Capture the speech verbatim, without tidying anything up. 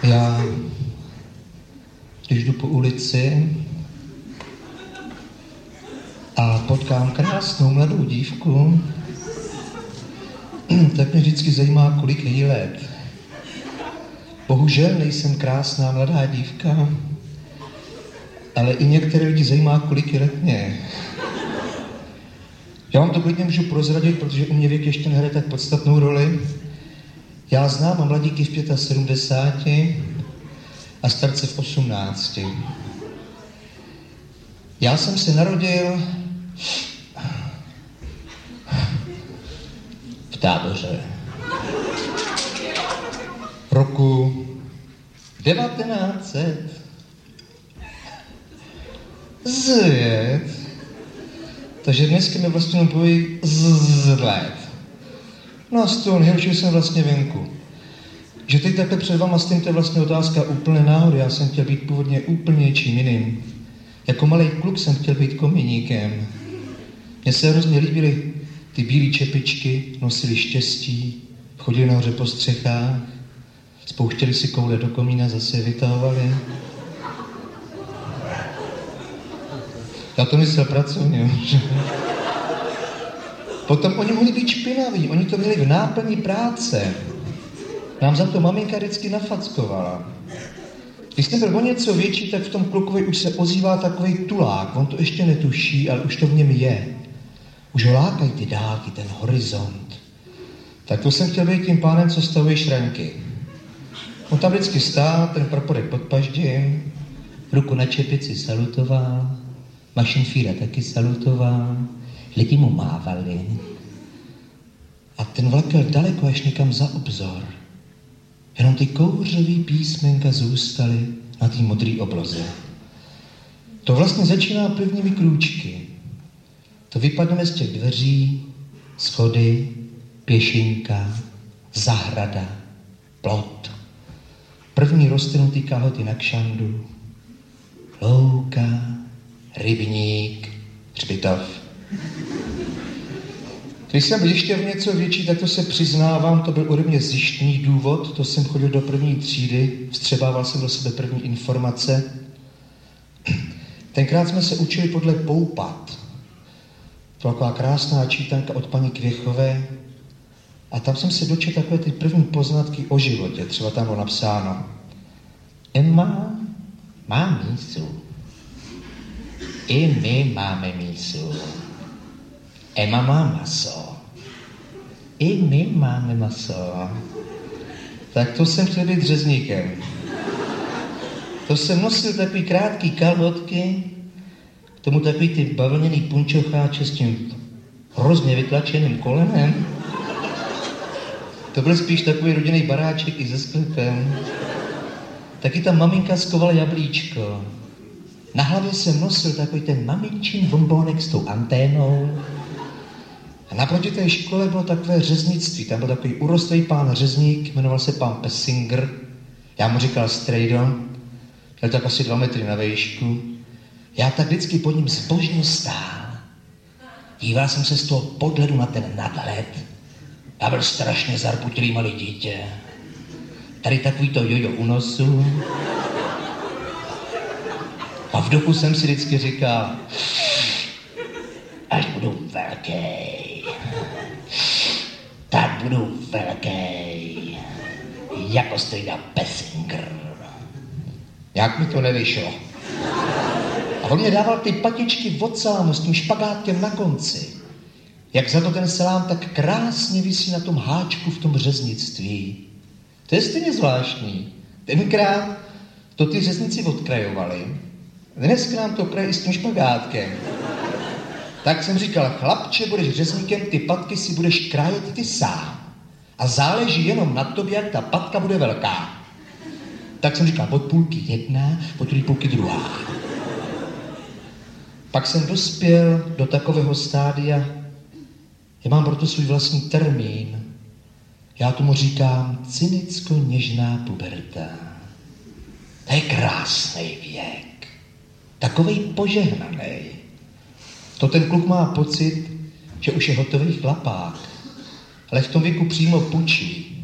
Já, když jdu po ulici a potkám krásnou mladou dívku, tak mě vždycky zajímá, kolik je jí let. Bohužel nejsem krásná mladá dívka, ale i některé lidi zajímá, kolik je let mě. Já vám to klidně můžu prozradit, protože u mě věk ještě nehraje tak podstatnou roli. Já znám mladíky v sedmdesáti pěti a starce v osmnácti. Já jsem se narodil v Táboře. Roku devatenáct set zet. Takže dneska mi vlastně pojí z let. No a z toho nejhoršího jsem vlastně venku. Že teď takhle před váma s tím, to je vlastně otázka úplné náhody. Já jsem chtěl být původně úplně něčím jiným. Jako malý kluk jsem chtěl být kominíkem. Mně se hrozně líbily ty bílé čepičky, nosili štěstí, chodili nahoře po střechách, spouštěli si koule do komína, zase je vytahovali. Já to myslel pracovně. Potom oni mohli být špinaví, oni to měli v náplni práce. Nám za to maminka vždycky nafackovala. Když jsem byl o něco větší, tak v tom klukovi už se ozývá takovej tulák. On to ještě netuší, ale už to v něm je. Už ho lákají ty dálky, ten horizont. Tak to jsem chtěl být tím pánem, co stavuje šranky. On tam vždycky stál, ten praporek pod paždím, ruku na čepici salutoval, mašinfíra taky salutoval, lidi mu mávali. A ten vlak jel daleko až někam za obzor. Jenom ty kouřový písmenka zůstaly na té modré obloze. To vlastně začíná prvními krůčky. To vypadneme z těch dveří, schody, pěšinka, zahrada, plot. První roztrhnutý kalhoty na kšandu, louka, rybník, hřbitov. Když jsem byl ještě v něco větší, tak to se přiznávám, to byl ode mě zjištný důvod, to jsem chodil do první třídy, vstřebával jsem do sebe první informace. Tenkrát jsme se učili podle Poupat. To byla taková krásná čítanka od paní Kvěchové a tam jsem se dočetl takové ty první poznatky o životě. Třeba tam bylo napsáno: Emma má mísu. I my máme mísu. Emma má maso. I my máme maso. Tak to jsem chtěl být řezníkem. To jsem nosil takový krátký kalhotky, k tomu takový ty bavlněný punčocháče s tím hrozně vytlačeným kolenem. To byl spíš takový rodinný baráček i se sklepem. Taky ta maminka skovala jablíčko. Na hlavě jsem nosil takový ten maminčin bombónek s tou anténou. A naproti té škole bylo takové řeznictví. Tam byl takový urostlý pán řezník, jmenoval se pán Pessinger. Já mu říkal Strejdo. Měl tak asi dva metry na výšku. Já tak vždycky pod ním zbožně stál. Díval jsem se z toho podhledu na ten nadhled. Já byl strašně zarputilý malý dítě. Tady takový to jojo u nosu. A v duchu jsem si vždycky říkal, až budu velký, tak budu velký, jako Strejda Pessinger. Jak mi to nevyšlo. A on mě dával ty patičky od salámu s tím špagátkem na konci. Jak za to ten salám tak krásně visí na tom háčku v tom řeznictví. To je stejně zvláštní. Tenkrát to ty řezníci odkrajovali. Dneska nám to krají s tím špagátkem. Tak jsem říkal, chlapče, budeš řezníkem, ty patky si budeš krájet ty sám. A záleží jenom na tobě, jak ta patka bude velká. Tak jsem říkal, od půlky jedna, od druhé půlky druhá. Pak jsem dospěl do takového stádia, já mám proto svůj vlastní termín. Já tomu říkám cynicko-něžná puberta. To je krásný věk. Takovej požehnaný. To ten kluk má pocit, že už je hotový chlapák. Ale v tom věku přímo pučí.